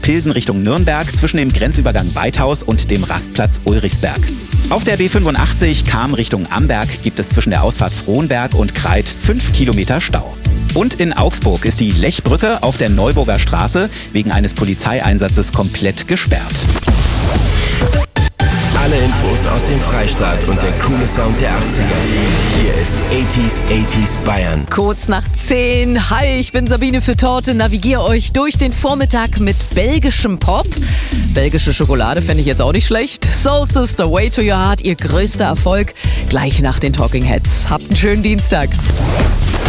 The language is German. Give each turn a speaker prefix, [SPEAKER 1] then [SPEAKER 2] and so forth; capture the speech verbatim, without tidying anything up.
[SPEAKER 1] Pilsen Richtung Nürnberg zwischen dem Grenzübergang Weithaus und dem Rastplatz Ulrichsberg. Auf der B fünfundachtzig Cham Richtung Amberg gibt es zwischen der Ausfahrt Frohnberg und Kreit fünf Kilometer Stau. Und in Augsburg ist die Lechbrücke auf der Neuburger Straße wegen eines Polizeieinsatzes komplett gesperrt.
[SPEAKER 2] Alle Infos aus dem Freistaat und der coole Sound der achtziger. Hier ist achtziger achtziger Bayern.
[SPEAKER 3] Kurz nach zehn. Hi, ich bin Sabine für Torte. Navigiere euch durch den Vormittag mit belgischem Pop. Belgische Schokolade fände ich jetzt auch nicht schlecht. Soul Sister, Way to Your Heart, ihr größter Erfolg. Gleich nach den Talking Heads. Habt einen schönen Dienstag.